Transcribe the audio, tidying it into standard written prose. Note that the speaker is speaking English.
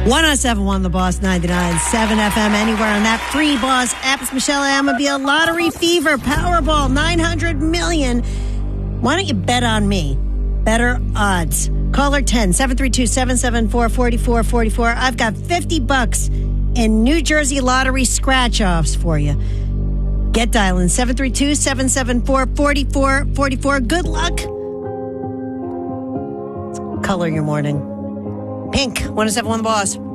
107.1 The Boss, 99.7 FM, anywhere on that free Boss app. It's Michelle Amabile. Lottery Fever, Powerball, $900 million. Why don't you bet on me? Better odds. Caller 10, 732-774-4444. I've got $50 in New Jersey Lottery scratch-offs for you. Get dialing 732-774-4444. Good luck. Color your morning. Pink, 107.1 The Boss.